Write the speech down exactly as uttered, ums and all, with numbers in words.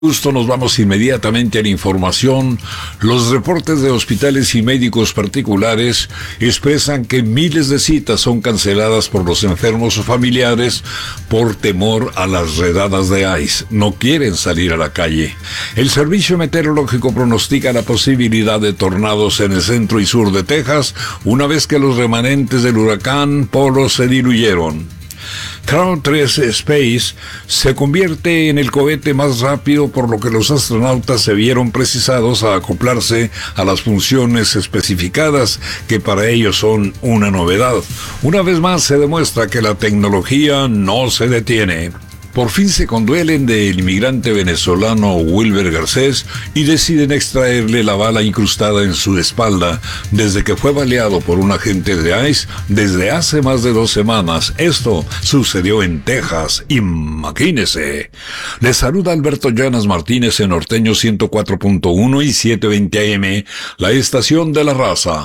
Justo nos vamos inmediatamente a la información. Los reportes de hospitales y médicos particulares expresan que miles de citas son canceladas por los enfermos o familiares por temor a las redadas de ICE. No quieren salir a la calle. El Servicio Meteorológico pronostica la posibilidad de tornados en el centro y sur de Texas una vez que los remanentes del huracán Polo se diluyeron. Crew tres Space se convierte en el cohete más rápido, por lo que los astronautas se vieron precisados a acoplarse a las funciones especificadas, que para ellos son una novedad. Una vez más se demuestra que la tecnología no se detiene. Por fin se conduelen del inmigrante venezolano Wilber Garcés y deciden extraerle la bala incrustada en su espalda desde que fue baleado por un agente de ICE desde hace más de dos semanas. Esto sucedió en Texas. Imagínese. Les saluda Alberto Llanas Martínez en Norteño ciento cuatro punto uno y setecientos veinte A M, la estación de la raza.